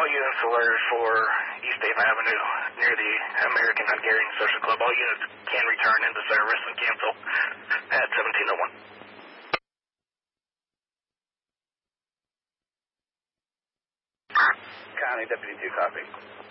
all units alert for East 8th Avenue near the American Hungarian Social Club. All units can return into service and cancel at 1701. County Deputy 2, copy.